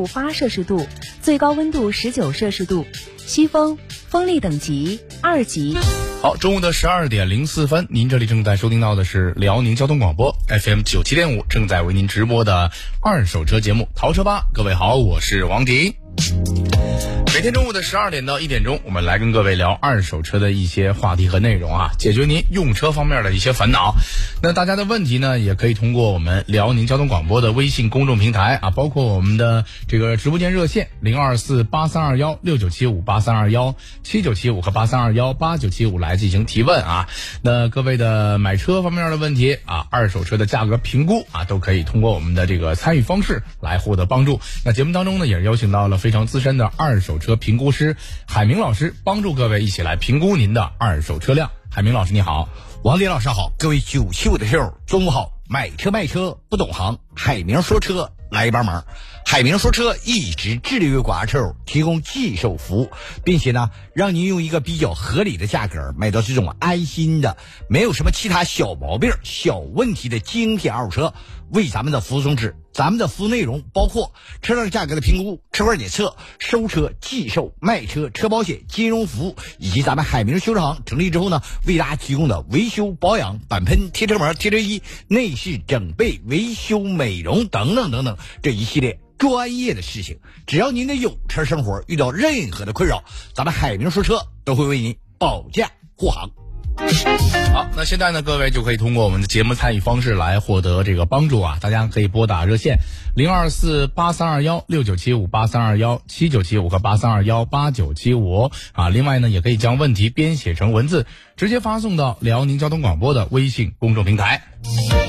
8摄氏度，最高温度19摄氏度，西风，风力等级2级。 好，中午的12点04分，您这里正在收听到的是辽宁交通广播 FM 97.5，正在为您直播的二手车节目《淘车吧》。各位好，我是王迪。每天中午的12点到1点钟，我们来跟各位聊二手车的一些话题和内容啊，解决您用车方面的一些烦恼。那大家的问题呢，也可以通过我们辽宁交通广播的微信公众平台啊，包括我们的这个直播间热线024832169758、83217975和83218975来进行提问啊。那各位的买车方面的问题啊，二手车的价格评估啊，都可以通过我们的这个参与方式来获得帮助。那节目当中呢，也是邀请到了非常资深的二手车评估师海明老师，帮助各位一起来评估您的二手车辆。海明老师你好。 王迪老师好，各位975的听友中午好。买车卖车不懂行，海明说车来帮忙。海明说车一直致力于广大车友提供寄售服务，并且呢，让您用一个比较合理的价格买到这种安心的、没有什么其他小毛病、小问题的精品二手车。为咱们的服务宗旨，咱们的服务内容包括车辆价格的评估、车况检测、收车、寄售、卖车、车保险、金融服务，以及咱们海明修车行成立之后呢，为大家提供的维修保养、钣喷、贴车膜、贴车衣、内饰整备、维修美容等等等等这一系列专业的事情。只要您的有车生活遇到任何的困扰，咱们海明说车都会为您保驾护航。 好，那现在呢，各位就可以通过我们的节目参与方式来获得这个帮助啊！大家可以拨打热线0248316975、83217975和83218975啊。另外呢，也可以将问题编写成文字，直接发送到辽宁交通广播的微信公众平台。